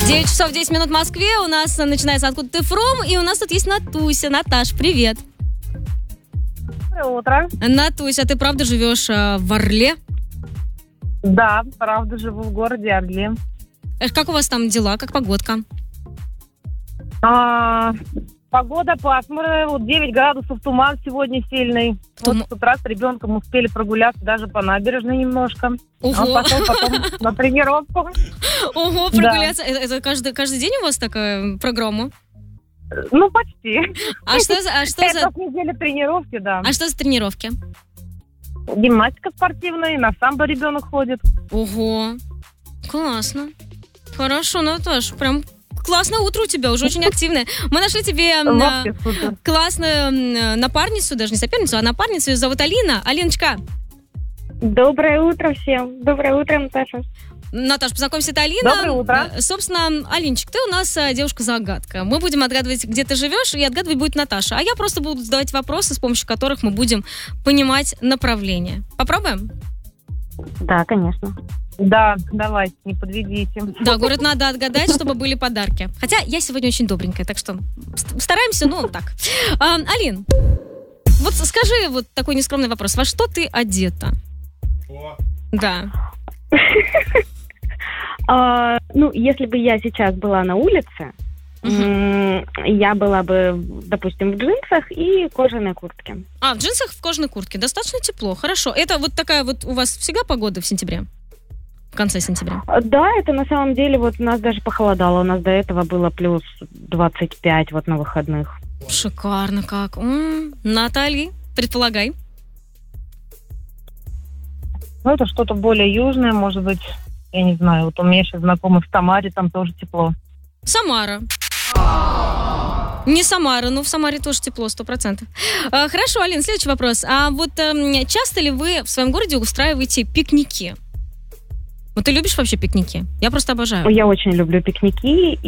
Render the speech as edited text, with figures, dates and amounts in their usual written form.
9 часов 10 минут в Москве. У нас начинается «Откуда ты фром?» И у нас тут есть Натуся. Наташ, привет. Доброе утро. Натуся, а ты правда живешь в Орле? Да, правда, живу в городе Орле. Как у вас там дела? Как погодка? Погода пасмурная, 9 градусов, туман сегодня сильный. Вот с утра с ребенком успели прогуляться даже по набережной немножко. Ого. А потом на тренировку. Ого, прогуляться. Да. Это каждый день у вас такая программа? Ну, почти. А что за неделя тренировки, да. А что за тренировки? Гимнастика спортивная, на самбо ребенок ходит. Ого, классно. Хорошо, Наташ, прям классное утро у тебя, уже очень активное. Мы нашли тебе классную напарницу, даже не соперницу, а напарницу. Ее зовут Алина. Алиночка. Доброе утро всем. Доброе утро, Наташа. Наташ, познакомься, это Алина. Доброе утро. Собственно, Алинчик, ты у нас девушка-загадка. Мы будем отгадывать, где ты живешь, и отгадывать будет Наташа. А я просто буду задавать вопросы, с помощью которых мы будем понимать направление. Попробуем? Да, конечно. Да, давайте, не подведите. Да, город надо отгадать, чтобы были подарки. Хотя я сегодня очень добренькая, так что стараемся, но так. Алин, вот скажи вот такой нескромный вопрос. Во что ты одета? Да. Если бы я сейчас была на улице, я была бы, допустим, в джинсах и кожаной куртке. В джинсах, в кожаной куртке. Достаточно тепло, хорошо. Это вот такая вот у вас всегда погода в сентябре? В конце сентября? Да, это на самом деле вот у нас даже похолодало. У нас до этого было плюс 25 вот на выходных. Шикарно как. Наталья, предполагай. Ну, это что-то более южное, может быть, я не знаю. Вот у меня сейчас знакомый в Самаре, там тоже тепло. Самара. Не Самара, но в Самаре тоже тепло, 100%. Хорошо, Алин, следующий вопрос. А вот часто ли вы в своем городе устраиваете пикники? Вот ты любишь вообще пикники? Я просто обожаю. Я очень люблю пикники.